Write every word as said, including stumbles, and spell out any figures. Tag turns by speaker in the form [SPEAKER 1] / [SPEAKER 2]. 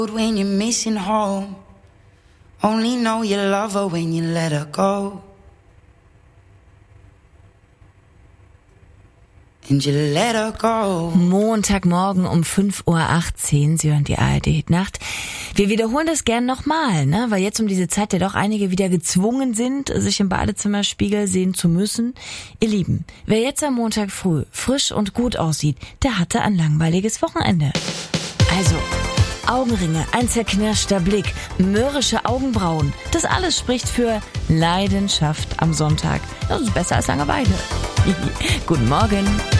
[SPEAKER 1] When you're missing home, only know you love her when you let her go. And you let her go.
[SPEAKER 2] Montagmorgen um fünf Uhr achtzehn, Sie hören die A R D-Nacht. Wir wiederholen das gern nochmal, ne? Weil jetzt um diese Zeit ja doch einige wieder gezwungen sind, sich im Badezimmerspiegel sehen zu müssen. Ihr Lieben, wer jetzt am Montag früh frisch und gut aussieht, der hatte ein langweiliges Wochenende. Also, Augenringe, ein zerknirschter Blick, mürrische Augenbrauen. Das alles spricht für Leidenschaft am Sonntag. Das ist besser als Langeweile. Guten Morgen.